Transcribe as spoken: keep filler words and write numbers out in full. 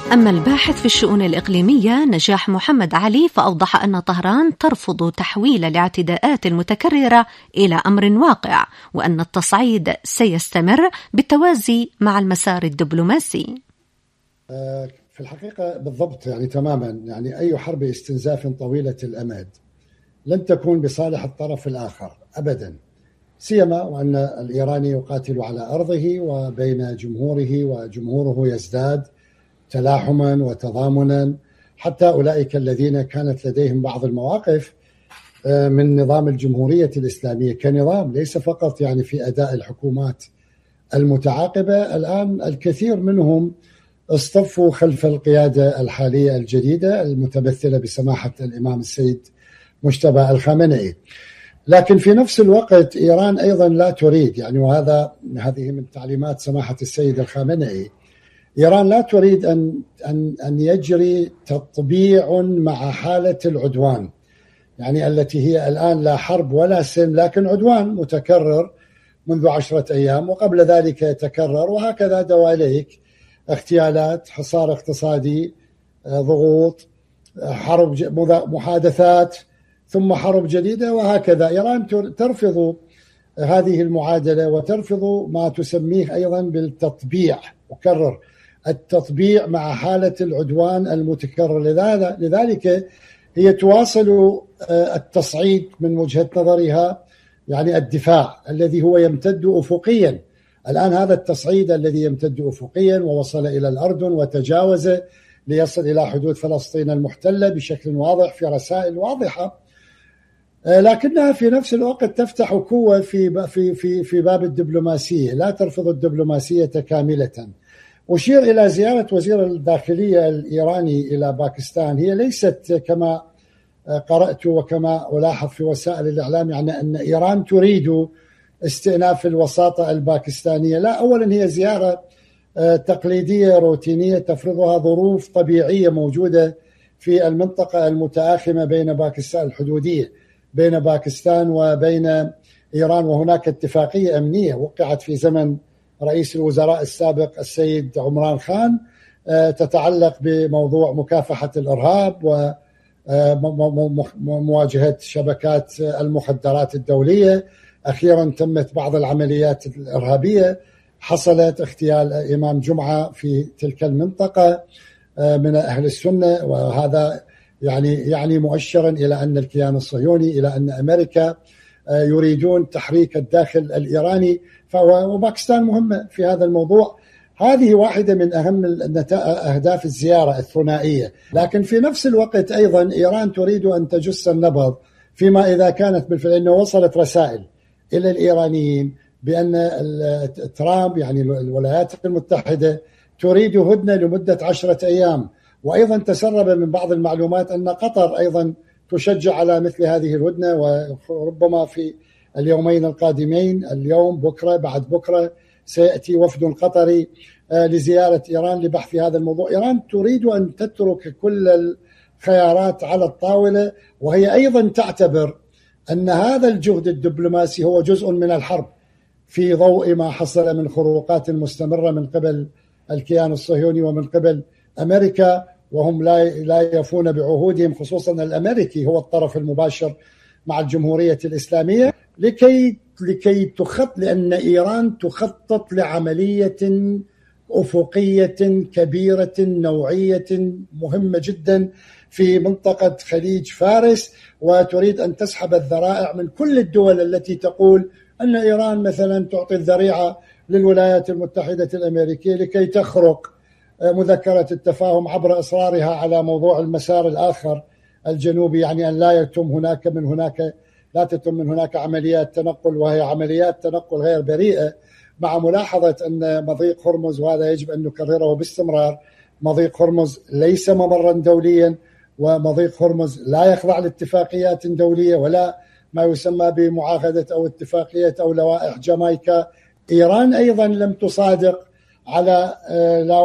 أما الباحث في الشؤون الإقليمية نجاح محمد علي فأوضح أن طهران ترفض تحويل الاعتداءات المتكررة إلى أمر واقع، وأن التصعيد سيستمر بالتوازي مع المسار الدبلوماسي. في الحقيقة بالضبط يعني تماما، يعني أي حرب استنزاف طويلة الأمد لن تكون بصالح الطرف الآخر أبدا، سيما وأن الإيراني يقاتل على أرضه وبين جمهوره، وجمهوره يزداد تلاحما وتضامنا، حتى أولئك الذين كانت لديهم بعض المواقف من نظام الجمهورية الإسلامية كنظام، ليس فقط يعني في أداء الحكومات المتعاقبة. الآن الكثير منهم اصطفوا خلف القيادة الحالية الجديدة المتمثلة بسماحة الإمام السيد مجتبى الخامنئي. لكن في نفس الوقت إيران أيضا لا تريد، يعني وهذا هذه من تعليمات سماحة السيد الخامنئي، إيران لا تريد أن أن أن يجري تطبيع مع حالة العدوان، يعني التي هي الآن لا حرب ولا سلم، لكن عدوان متكرر منذ عشرة أيام، وقبل ذلك يتكرر، وهكذا دواليك، اغتيالات، حصار اقتصادي، ضغوط، حرب، محادثات، ثم حرب جديدة، وهكذا. إيران ترفض هذه المعادلة وترفض ما تسميه أيضا بالتطبيع، أكرر التطبيع مع حالة العدوان المتكرر. لذلك هي تواصل التصعيد من وجهة نظرها، يعني الدفاع الذي هو يمتد أفقيا. الآن هذا التصعيد الذي يمتد أفقيا ووصل إلى الأردن وتجاوز ليصل إلى حدود فلسطين المحتلة بشكل واضح في رسائل واضحة، لكنها في نفس الوقت تفتح قوة في في في في باب الدبلوماسية، لا ترفض الدبلوماسية كاملة. أشير إلى زيارة وزير الداخلية الإيراني إلى باكستان، هي ليست كما قرأت وكما ألاحظ في وسائل الإعلام يعني أن إيران تريد استئناف الوساطة الباكستانية، لا. أولا هي زيارة تقليدية روتينية تفرضها ظروف طبيعية موجودة في المنطقة المتآخمة بين باكستان الحدودية بين باكستان وبين إيران، وهناك اتفاقية أمنية وقعت في زمن رئيس الوزراء السابق السيد عمران خان تتعلق بموضوع مكافحة الإرهاب ومواجهة شبكات المخدرات الدولية. أخيرا تمت بعض العمليات الإرهابية، حصلت اغتيال إمام جمعة في تلك المنطقة من أهل السنة، وهذا يعني يعني مؤشرا إلى أن الكيان الصهيوني، إلى أن أمريكا يريدون تحريك الداخل الإيراني، وباكستان مهمة في هذا الموضوع. هذه واحدة من أهم أهداف الزيارة الثنائية. لكن في نفس الوقت أيضا إيران تريد أن تجس النبض فيما إذا كانت بالفعل، أنه وصلت رسائل إلى الإيرانيين بأن ترامب يعني الولايات المتحدة تريد هدنة لمدة عشرة أيام، وأيضا تسرب من بعض المعلومات أن قطر أيضا تشجع على مثل هذه الهدنة، وربما في اليومين القادمين، اليوم بكرة بعد بكرة، سيأتي وفد قطري لزيارة إيران لبحث هذا الموضوع. إيران تريد أن تترك كل الخيارات على الطاولة، وهي أيضا تعتبر أن هذا الجهد الدبلوماسي هو جزء من الحرب، في ضوء ما حصل من خروقات مستمرة من قبل الكيان الصهيوني ومن قبل أمريكا، وهم لا لا يفون بعهودهم، خصوصا الأمريكي هو الطرف المباشر مع الجمهورية الإسلامية، لكي لكي تخط لأن إيران تخطط لعملية أفقية كبيرة نوعية مهمة جدا في منطقة خليج فارس، وتريد أن تسحب الذرائع من كل الدول التي تقول أن إيران مثلا تعطي الذريعة للولايات المتحدة الأمريكية لكي تخرق مذكرة التفاهم عبر إصرارها على موضوع المسار الآخر الجنوبي، يعني أن لا يتم هناك من هناك لا تتم من هناك عمليات تنقل، وهي عمليات تنقل غير بريئة، مع ملاحظة أن مضيق هرمز، وهذا يجب أن نكرره باستمرار، مضيق هرمز ليس ممرا دوليا، ومضيق هرمز لا يخضع لاتفاقيات دولية ولا ما يسمى بمعاهدة أو اتفاقية أو لوائح جامايكا. إيران أيضا لم تصادق على